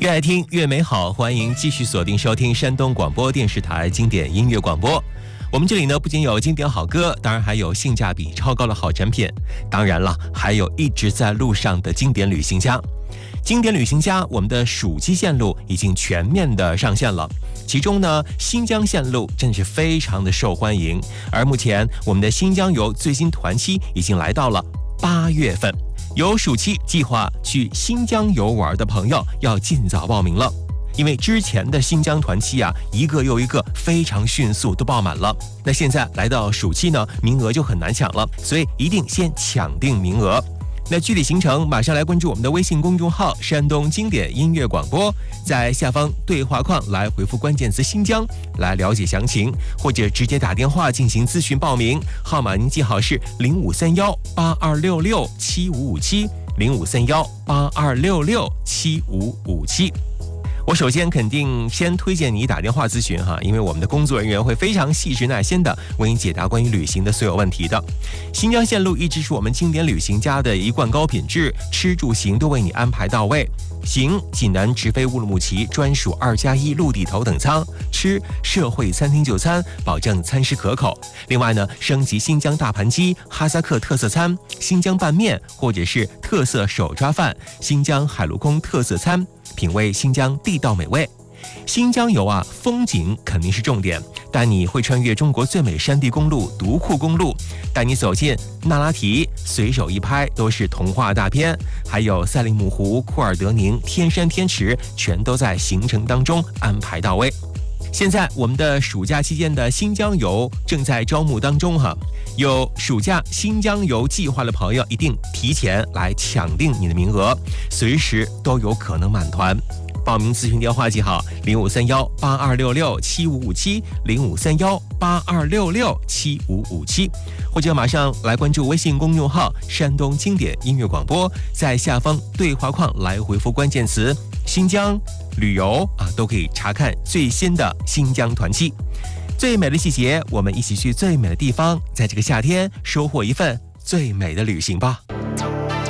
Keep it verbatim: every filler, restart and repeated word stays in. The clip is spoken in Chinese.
越爱听越美好，欢迎继续锁定收听山东广播电视台经典音乐广播。我们这里呢，不仅有经典好歌，当然还有性价比超高的好产品，当然了，还有一直在路上的经典旅行家。经典旅行家，我们的暑期线路已经全面的上线了，其中呢，新疆线路真是非常的受欢迎。而目前我们的新疆游最新团期已经来到了八月份，有暑期计划去新疆游玩的朋友要尽早报名了。因为之前的新疆团期啊，一个又一个非常迅速都爆满了。那现在来到暑期呢，名额就很难抢了，所以一定先抢定名额。那具体行程马上来关注我们的微信公众号山东经典音乐广播，在下方对话框来回复关键词新疆来了解详情，或者直接打电话进行咨询报名，号码您记好是零五三幺八二六六七五五七零五三幺八二六六七五五七。我首先肯定先推荐你打电话咨询哈，因为我们的工作人员会非常细致耐心的为你解答关于旅行的所有问题的。新疆线路一直是我们经典旅行家的一贯高品质，吃住行都为你安排到位。行，济南直飞乌鲁木齐专属二加一陆地头等舱；吃，社会餐厅就餐，保证餐食可口。另外呢，升级新疆大盘鸡、哈萨克特色餐、新疆拌面，或者是特色手抓饭、新疆海陆空特色餐，品味新疆地道美味。新疆游啊，风景肯定是重点，但你会穿越中国最美山地公路独库公路，带你走进那拉提，随手一拍都是童话大片，还有赛里木湖、库尔德宁、天山天池，全都在行程当中安排到位。现在我们的暑假期间的新疆游正在招募当中哈，有暑假新疆游计划的朋友一定提前来抢定你的名额，随时都有可能满团。报名咨询电话记好零五三幺八二六六七五五七零五三幺八二六六七五五七，或者马上来关注微信公众号山东经典音乐广播，在下方对话框来回复关键词新疆旅游啊，都可以查看最新的新疆团期。最美的季节，我们一起去最美的地方，在这个夏天收获一份最美的旅行吧。